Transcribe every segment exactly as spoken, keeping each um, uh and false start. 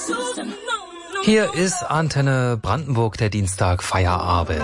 Hier ist Antenne Brandenburg, der Dienstag Feierabend.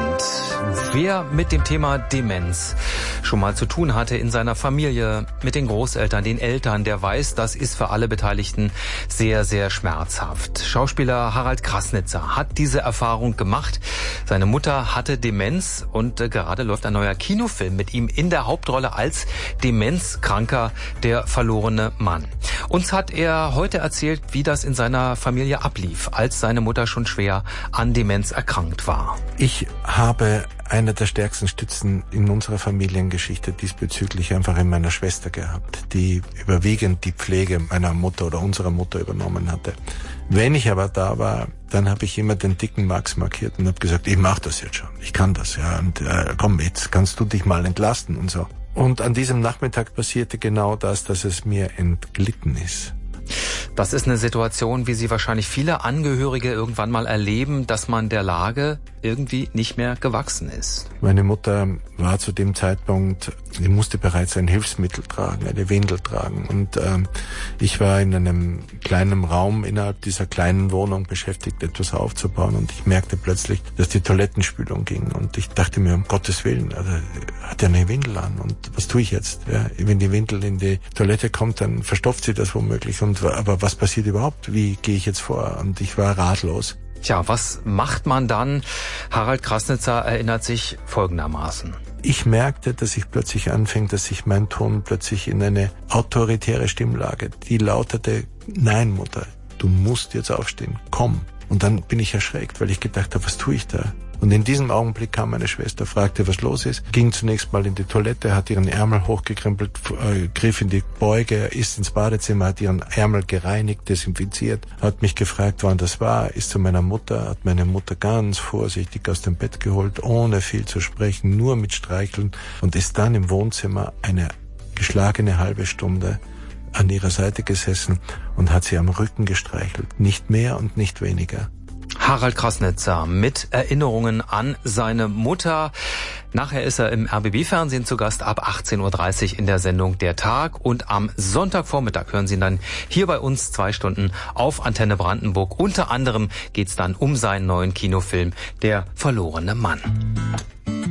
Wer mit dem Thema Demenz schon mal zu tun hatte in seiner Familie, mit den Großeltern, den Eltern, der weiß, das ist für alle Beteiligten sehr, sehr schmerzhaft. Schauspieler Harald Krasnitzer hat diese Erfahrung gemacht. Seine Mutter hatte Demenz und äh, gerade läuft ein neuer Kinofilm mit ihm in der Hauptrolle als Demenzkranker, der verlorene Mann. Uns hat er heute erzählt, wie das in seiner Familie ablief, als seine Mutter schon schwer an Demenz erkrankt war. Ich habe eine der stärksten Stützen in unserer Familiengeschichte diesbezüglich einfach in meiner Schwester gehabt, die überwiegend die Pflege meiner Mutter oder unserer Mutter übernommen hatte. Wenn ich aber da war, dann habe ich immer den dicken Max markiert und habe gesagt, ich mache das jetzt schon, ich kann das, ja, und äh, komm, jetzt kannst du dich mal entlasten und so. Und an diesem Nachmittag passierte genau das, dass es mir entglitten ist. Das ist eine Situation, wie sie wahrscheinlich viele Angehörige irgendwann mal erleben, dass man der Lage irgendwie nicht mehr gewachsen ist. Meine Mutter war zu dem Zeitpunkt, sie musste bereits ein Hilfsmittel tragen, eine Windel tragen. Und ähm, ich war in einem kleinen Raum innerhalb dieser kleinen Wohnung beschäftigt, etwas aufzubauen. Und ich merkte plötzlich, dass die Toilettenspülung ging. Und ich dachte mir, um Gottes Willen, also, hat er eine Windel an? Und was tue ich jetzt? Ja, wenn die Windel in die Toilette kommt, dann verstopft sie das womöglich. Und aber was passiert überhaupt? Wie gehe ich jetzt vor? Und ich war ratlos. Tja, was macht man dann? Harald Krasnitzer erinnert sich folgendermaßen. Ich merkte, dass ich plötzlich anfing, dass sich mein Ton plötzlich in eine autoritäre Stimmlage, die lautete, nein, Mutter, du musst jetzt aufstehen, komm. Und dann bin ich erschreckt, weil ich gedacht habe, was tue ich da? Und in diesem Augenblick kam meine Schwester, fragte, was los ist, ging zunächst mal in die Toilette, hat ihren Ärmel hochgekrempelt, äh, griff in die Beuge, ist ins Badezimmer, hat ihren Ärmel gereinigt, desinfiziert, hat mich gefragt, wann das war, ist zu meiner Mutter, hat meine Mutter ganz vorsichtig aus dem Bett geholt, ohne viel zu sprechen, nur mit Streicheln und ist dann im Wohnzimmer eine geschlagene halbe Stunde an ihrer Seite gesessen und hat sie am Rücken gestreichelt, nicht mehr und nicht weniger. Harald Krasnitzer mit Erinnerungen an seine Mutter. Nachher ist er im R B B-Fernsehen zu Gast ab achtzehn Uhr dreißig in der Sendung Der Tag. Und am Sonntagvormittag hören Sie ihn dann hier bei uns zwei Stunden auf Antenne Brandenburg. Unter anderem geht's dann um seinen neuen Kinofilm Der verlorene Mann.